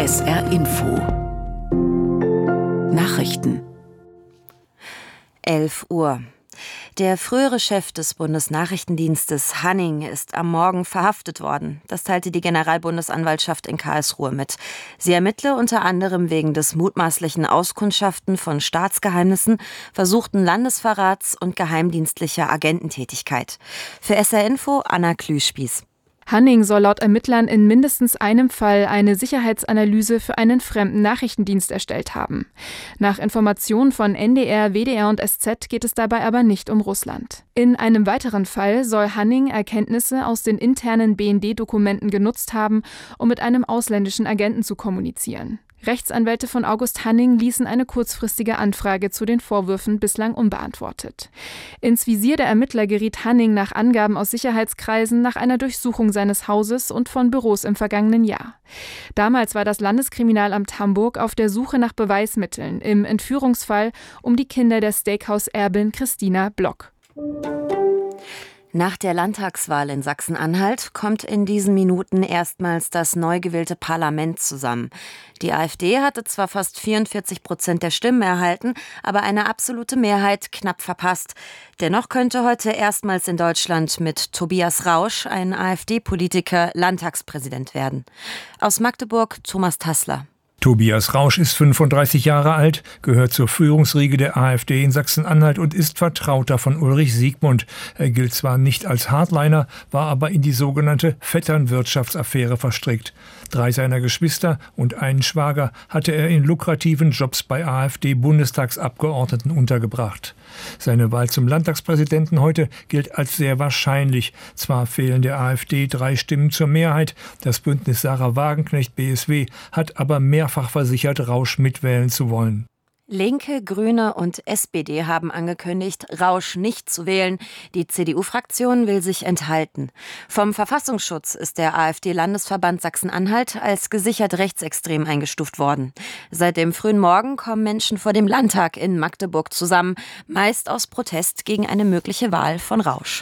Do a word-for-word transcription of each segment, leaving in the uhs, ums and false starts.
S R Info Nachrichten. elf Uhr. Der frühere Chef des Bundesnachrichtendienstes Hanning ist am Morgen verhaftet worden. Das teilte die Generalbundesanwaltschaft in Karlsruhe mit. Sie ermittle unter anderem wegen des mutmaßlichen Auskundschaften von Staatsgeheimnissen, versuchten Landesverrats und geheimdienstlicher Agententätigkeit. Für S R Info Anna Klüspieß. Hanning soll laut Ermittlern in mindestens einem Fall eine Sicherheitsanalyse für einen fremden Nachrichtendienst erstellt haben. Nach Informationen von N D R, W D R und S Z geht es dabei aber nicht um Russland. In einem weiteren Fall soll Hanning Erkenntnisse aus den internen B N D-Dokumenten genutzt haben, um mit einem ausländischen Agenten zu kommunizieren. Rechtsanwälte von August Hanning ließen eine kurzfristige Anfrage zu den Vorwürfen bislang unbeantwortet. Ins Visier der Ermittler geriet Hanning nach Angaben aus Sicherheitskreisen nach einer Durchsuchung seines Hauses und von Büros im vergangenen Jahr. Damals war das Landeskriminalamt Hamburg auf der Suche nach Beweismitteln im Entführungsfall um die Kinder der Steakhouse-Erbin Christina Block. Nach der Landtagswahl in Sachsen-Anhalt kommt in diesen Minuten erstmals das neu gewählte Parlament zusammen. Die AfD hatte zwar fast vierundvierzig Prozent der Stimmen erhalten, aber eine absolute Mehrheit knapp verpasst. Dennoch könnte heute erstmals in Deutschland mit Tobias Rausch ein AfD-Politiker Landtagspräsident werden. Aus Magdeburg Thomas Tassler. Tobias Rausch ist fünfunddreißig Jahre alt, gehört zur Führungsriege der AfD in Sachsen-Anhalt und ist Vertrauter von Ulrich Siegmund. Er gilt zwar nicht als Hardliner, war aber in die sogenannte Vetternwirtschaftsaffäre verstrickt. Drei seiner Geschwister und einen Schwager hatte er in lukrativen Jobs bei AfD-Bundestagsabgeordneten untergebracht. Seine Wahl zum Landtagspräsidenten heute gilt als sehr wahrscheinlich. Zwar fehlen der AfD drei Stimmen zur Mehrheit, das Bündnis Sarah Wagenknecht B S W hat aber mehrfach versichert, Rausch mitwählen zu wollen. Linke, Grüne und S P D haben angekündigt, Rausch nicht zu wählen. Die C D U-Fraktion will sich enthalten. Vom Verfassungsschutz ist der AfD-Landesverband Sachsen-Anhalt als gesichert rechtsextrem eingestuft worden. Seit dem frühen Morgen kommen Menschen vor dem Landtag in Magdeburg zusammen, meist aus Protest gegen eine mögliche Wahl von Rausch.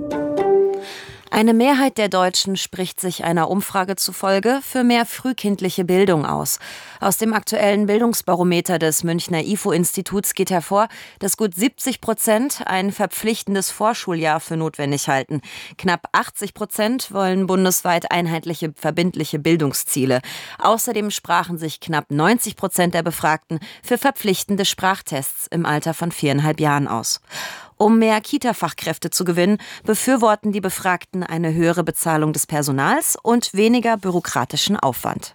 Eine Mehrheit der Deutschen spricht sich einer Umfrage zufolge für mehr frühkindliche Bildung aus. Aus dem aktuellen Bildungsbarometer des Münchner I F O-Instituts geht hervor, dass gut siebzig Prozent ein verpflichtendes Vorschuljahr für notwendig halten. Knapp achtzig Prozent wollen bundesweit einheitliche, verbindliche Bildungsziele. Außerdem sprachen sich knapp neunzig Prozent der Befragten für verpflichtende Sprachtests im Alter von viereinhalb Jahren aus. Um mehr Kita-Fachkräfte zu gewinnen, befürworten die Befragten eine höhere Bezahlung des Personals und weniger bürokratischen Aufwand.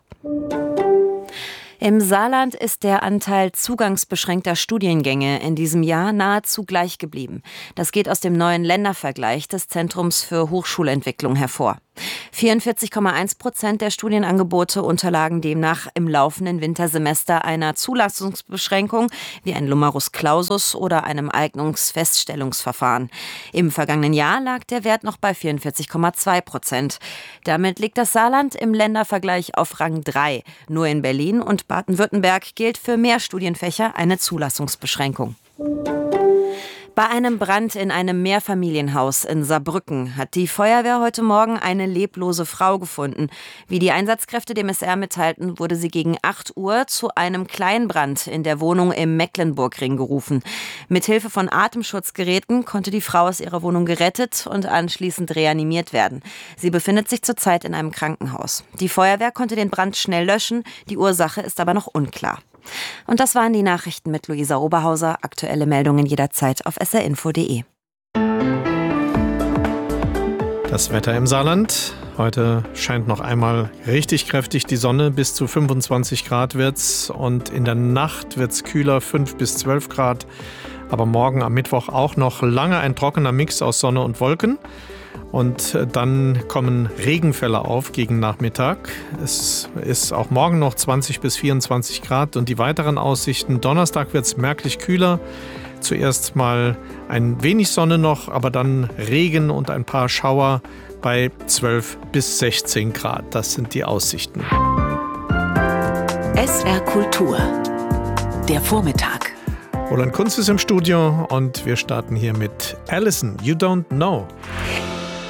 Im Saarland ist der Anteil zugangsbeschränkter Studiengänge in diesem Jahr nahezu gleich geblieben. Das geht aus dem neuen Ländervergleich des Zentrums für Hochschulentwicklung hervor. vierundvierzig Komma eins Prozent der Studienangebote unterlagen demnach im laufenden Wintersemester einer Zulassungsbeschränkung wie ein Numerus Clausus oder einem Eignungsfeststellungsverfahren. Im vergangenen Jahr lag der Wert noch bei vierundvierzig Komma zwei Prozent. Damit liegt das Saarland im Ländervergleich auf Rang drei. Nur in Berlin und Baden-Württemberg gilt für mehr Studienfächer eine Zulassungsbeschränkung. Bei einem Brand in einem Mehrfamilienhaus in Saarbrücken hat die Feuerwehr heute Morgen eine leblose Frau gefunden. Wie die Einsatzkräfte dem S R mitteilten, wurde sie gegen acht Uhr zu einem Kleinbrand in der Wohnung im Mecklenburgring gerufen. Mithilfe von Atemschutzgeräten konnte die Frau aus ihrer Wohnung gerettet und anschließend reanimiert werden. Sie befindet sich zurzeit in einem Krankenhaus. Die Feuerwehr konnte den Brand schnell löschen, die Ursache ist aber noch unklar. Und das waren die Nachrichten mit Luisa Oberhauser. Aktuelle Meldungen jederzeit auf s r info punkt d e. Das Wetter im Saarland. Heute scheint noch einmal richtig kräftig die Sonne. Bis zu fünfundzwanzig Grad wird's. Und in der Nacht wird's kühler, fünf bis zwölf Grad. Aber morgen am Mittwoch auch noch lange ein trockener Mix aus Sonne und Wolken. Und dann kommen Regenfälle auf gegen Nachmittag. Es ist auch morgen noch zwanzig bis vierundzwanzig Grad. Und die weiteren Aussichten: Donnerstag wird es merklich kühler. Zuerst mal ein wenig Sonne noch, aber dann Regen und ein paar Schauer bei zwölf bis sechzehn Grad. Das sind die Aussichten. S R Kultur. Der Vormittag. Roland Kunz ist im Studio und wir starten hier mit Alison, You Don't Know.